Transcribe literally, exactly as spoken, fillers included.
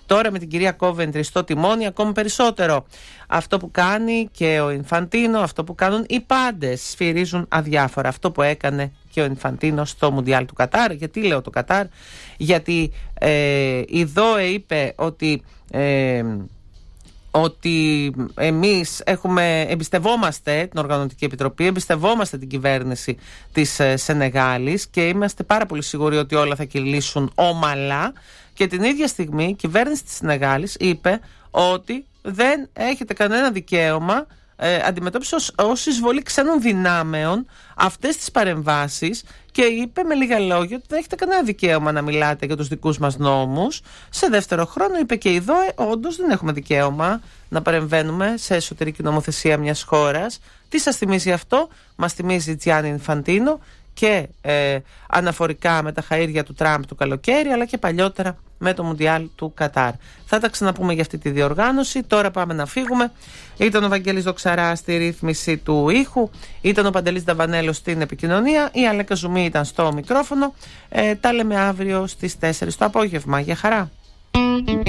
Τώρα με την κυρία Κόβεντρι στο τιμόνι ακόμη περισσότερο. Αυτό που κάνει και ο Ινφαντίνο, αυτό που κάνουν οι πάντες σφυρίζουν αδιάφορα. Αυτό που έκανε και ο Ινφαντίνο στο Μουντιάλ του Κατάρ. Γιατί λέω το Κατάρ? Γιατί ε, η ΔΟΕ είπε ότι... Ε, ότι εμείς έχουμε, εμπιστευόμαστε την Οργανωτική Επιτροπή, εμπιστευόμαστε την κυβέρνηση της Σενεγάλης και είμαστε πάρα πολύ σίγουροι ότι όλα θα κυλήσουν ομαλά, και την ίδια στιγμή η κυβέρνηση της Σενεγάλης είπε ότι δεν έχετε κανένα δικαίωμα ε, αντιμετώπιση ως, ως εισβολή ξένων δυνάμεων αυτές τις παρεμβάσεις, και είπε με λίγα λόγια ότι δεν έχετε κανένα δικαίωμα να μιλάτε για τους δικούς μας νόμους. Σε δεύτερο χρόνο είπε και η ΔΟΕ, όντως δεν έχουμε δικαίωμα να παρεμβαίνουμε σε εσωτερική νομοθεσία μιας χώρας. Τι σας θυμίζει αυτό? Μας θυμίζει Τζιάννη Ινφαντίνο και ε, αναφορικά με τα χαΐρια του Τραμπ του καλοκαίρι, αλλά και παλιότερα με το Μουντιάλ του Κατάρ. Θα τα ξαναπούμε για αυτή τη διοργάνωση. Τώρα πάμε να φύγουμε. Ήταν ο Βαγγέλης Δοξαράς στη ρύθμιση του ήχου, ήταν ο Παντελής Νταβανέλος στην επικοινωνία, η Αλέκα Ζουμί ήταν στο μικρόφωνο. ε, Τα λέμε αύριο στις τέσσερις το απόγευμα. Για χαρά.